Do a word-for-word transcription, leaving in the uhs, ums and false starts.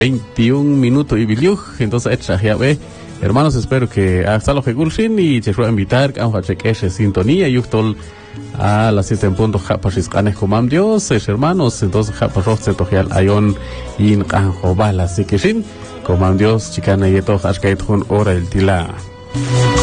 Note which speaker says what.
Speaker 1: veintiún minutos y biliuj, entonces echa ya ve. Hermanos, espero que hasta lo que gulshin y te ruego invitar a un cheque esa sintonía y tol a las siete en punto japashis canes comam Dios, hermanos, entonces japashos se tojial ayon in canjobal, así que sin comam Dios chicana y esto hashkait hun ora el tila.